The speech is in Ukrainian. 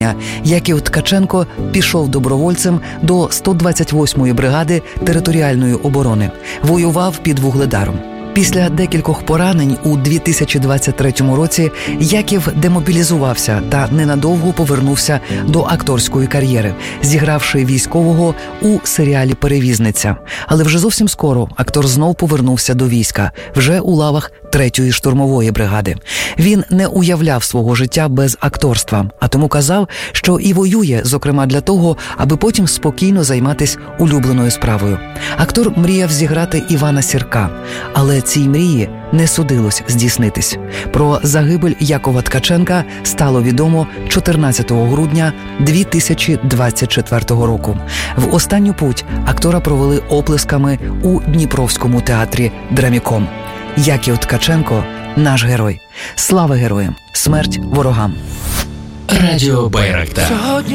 Яків Ткаченко пішов добровольцем до 128-ї бригади територіальної оборони. Воював під Вугледаром. Після декількох поранень у 2023 році Яків демобілізувався та ненадовго повернувся до акторської кар'єри, зігравши військового у серіалі «Перевізниця». Але вже зовсім скоро актор знов повернувся до війська, вже у лавах 3-ї штурмової бригади. Він не уявляв свого життя без акторства, а тому казав, що і воює, зокрема для того, аби потім спокійно займатися улюбленою справою. Актор мріяв зіграти Івана Сірка, але цій мрії не судилось здійснитись. Про загибель Якова Ткаченка стало відомо 14 грудня 2024 року. В останню путь актора провели оплесками у Дніпровському театрі «Драміком». Яків Ткаченко – наш герой. Слава героям! Смерть ворогам! Радіо Байрактар.